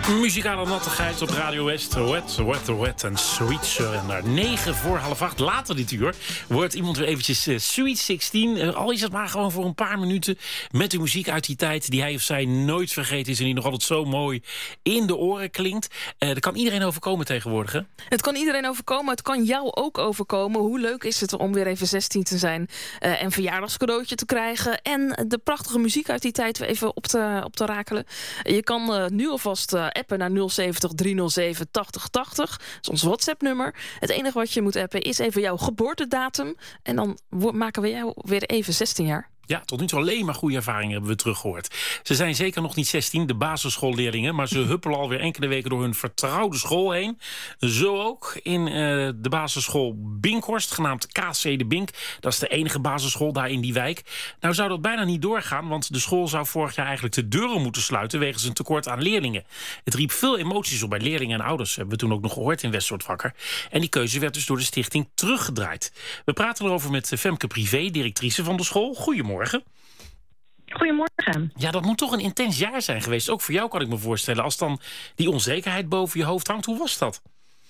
Muzikale nattigheid op Radio West. Wet en Sweet Surrender. 7:45. Later dit uur wordt iemand weer eventjes Sweet 16. Al is het maar gewoon voor een paar minuten. Met de muziek uit die tijd die hij of zij nooit vergeten is. En die nog altijd zo mooi in de oren klinkt. Dat kan iedereen overkomen tegenwoordig, hè? Het kan iedereen overkomen. Het kan jou ook overkomen. Hoe leuk is het om weer even 16 te zijn. En verjaardagscadeautje te krijgen. En de prachtige muziek uit die tijd weer even op te rakelen. Je kan nu alvast appen naar 070 307 8080. Dat is ons WhatsApp-nummer. Het enige wat je moet appen is even jouw geboortedatum. En dan maken we jou weer even 16 jaar. Ja, tot nu toe alleen maar goede ervaringen hebben we teruggehoord. Ze zijn zeker nog niet 16, de basisschoolleerlingen, maar ze huppelen alweer enkele weken door hun vertrouwde school heen. Zo ook in de basisschool Binkhorst, genaamd KC de Bink. Dat is de enige basisschool daar in die wijk. Nou zou dat bijna niet doorgaan, want de school zou vorig jaar eigenlijk de deuren moeten sluiten wegens een tekort aan leerlingen. Het riep veel emoties op bij leerlingen en ouders, hebben we toen ook nog gehoord in West Wakker. En die keuze werd dus door de stichting teruggedraaid. We praten erover met Femke Privé, directrice van de school. Goedemorgen. Goedemorgen. Ja, dat moet toch een intens jaar zijn geweest. Ook voor jou kan ik me voorstellen. Als dan die onzekerheid boven je hoofd hangt, hoe was dat?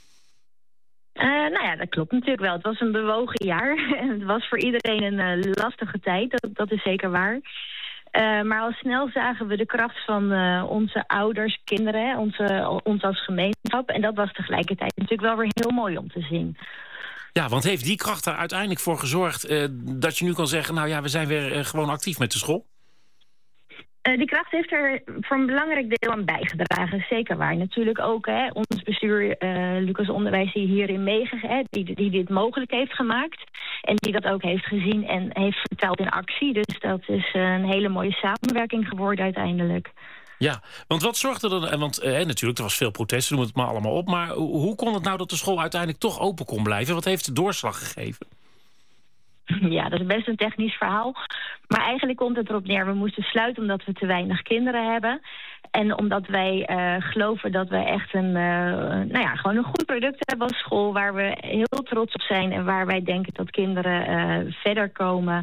Nou ja, dat klopt natuurlijk wel. Het was een bewogen jaar. Het was voor iedereen een lastige tijd. Dat is zeker waar. Maar al snel zagen we de kracht van onze ouders, kinderen, ons als gemeenschap. En dat was tegelijkertijd natuurlijk wel weer heel mooi om te zien. Ja, want heeft die kracht er uiteindelijk voor gezorgd dat je nu kan zeggen, nou ja, we zijn weer gewoon actief met de school? Die kracht heeft er voor een belangrijk deel aan bijgedragen, zeker waar. Natuurlijk ook ons bestuur, Lucas Onderwijs, die hierin meegegaan, die dit mogelijk heeft gemaakt. En die dat ook heeft gezien en heeft verteld in actie. Dus dat is een hele mooie samenwerking geworden uiteindelijk. Ja, want wat zorgde er... Want natuurlijk, er was veel protest, noem het maar allemaal op. Maar hoe kon het nou dat de school uiteindelijk toch open kon blijven? Wat heeft de doorslag gegeven? Ja, dat is best een technisch verhaal. Maar eigenlijk komt het erop neer. We moesten sluiten omdat we te weinig kinderen hebben. En omdat wij geloven dat we echt gewoon een goed product hebben als school, waar we heel trots op zijn en waar wij denken dat kinderen verder komen,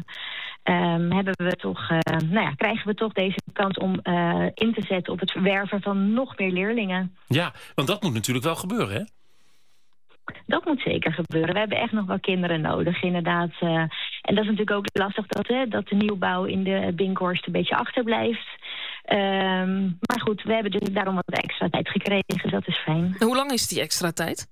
krijgen we toch deze kans om in te zetten op het verwerven van nog meer leerlingen. Ja, want dat moet natuurlijk wel gebeuren, hè? Dat moet zeker gebeuren. We hebben echt nog wel kinderen nodig, inderdaad. En dat is natuurlijk ook lastig dat de nieuwbouw in de Binkhorst een beetje achterblijft. Maar goed, we hebben dus daarom wat extra tijd gekregen. Dat is fijn. En hoe lang is die extra tijd?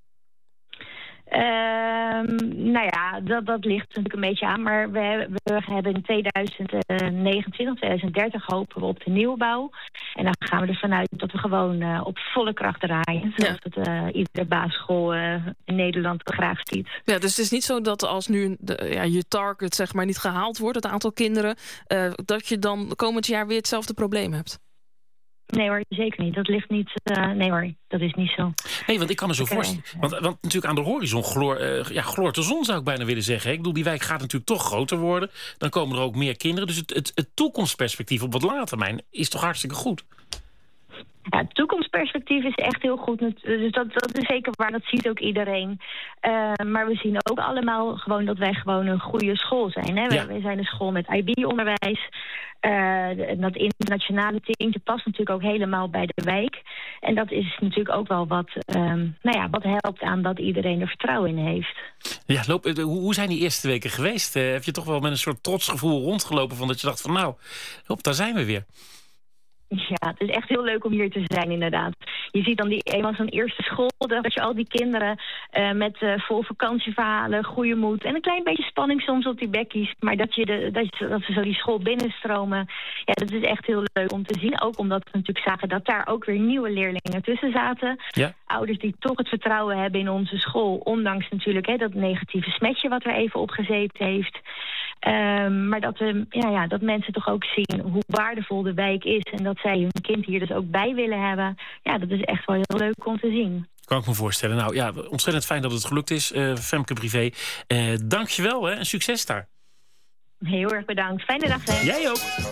Dat ligt natuurlijk een beetje aan. Maar we hebben in 2029, 2030 hopen we op de nieuwbouw. En dan gaan we ervan uit dat we gewoon op volle kracht draaien. Zoals het iedere basisschool in Nederland graag ziet. Ja, dus het is niet zo dat als nu je target zeg maar niet gehaald wordt, het aantal kinderen, dat je dan komend jaar weer hetzelfde probleem hebt. Nee hoor, zeker niet. Dat ligt niet... nee hoor, dat is niet zo. Nee, want ik kan me zo voorstellen. Want natuurlijk aan de horizon gloort de zon, zou ik bijna willen zeggen. Ik bedoel, die wijk gaat natuurlijk toch groter worden. Dan komen er ook meer kinderen. Dus het toekomstperspectief op wat lange termijn is toch hartstikke goed. Ja, het toekomstperspectief is echt heel goed. Dus dat is zeker waar, dat ziet ook iedereen. Maar we zien ook allemaal gewoon dat wij gewoon een goede school zijn. Hè? Ja. Wij zijn een school met IB-onderwijs. Dat internationale tintje past natuurlijk ook helemaal bij de wijk. En dat is natuurlijk ook wel wat helpt aan dat iedereen er vertrouwen in heeft. Ja, hoe zijn die eerste weken geweest? Heb je toch wel met een soort trotsgevoel rondgelopen van dat je dacht van daar zijn we weer? Ja, het is echt heel leuk om hier te zijn, inderdaad. Je ziet dan eenmaal zo'n eerste schooldag, dat je al die kinderen met vol vakantieverhalen, goede moed en een klein beetje spanning soms op die bekkies, maar dat ze zo die school binnenstromen, ja, dat is echt heel leuk om te zien. Ook omdat we natuurlijk zagen dat daar ook weer nieuwe leerlingen tussen zaten. Ja. Ouders die toch het vertrouwen hebben in onze school, ondanks natuurlijk dat negatieve smetje wat er even opgezeten heeft. Maar dat mensen toch ook zien hoe waardevol de wijk is en dat zij hun kind hier dus ook bij willen hebben. Ja, dat is echt wel heel leuk om te zien. Kan ik me voorstellen. Nou ja, ontzettend fijn dat het gelukt is, Femke Privé. Dank je wel en succes daar. Heel erg bedankt. Fijne dag, hè. Jij ook.